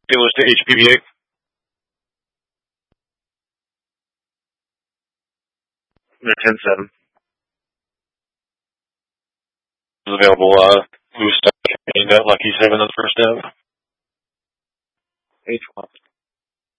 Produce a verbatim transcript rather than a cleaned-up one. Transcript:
Dealers to H P V A. They're ten seven. Available, uh, loose stuff, and uh, Lucky seven on the first down.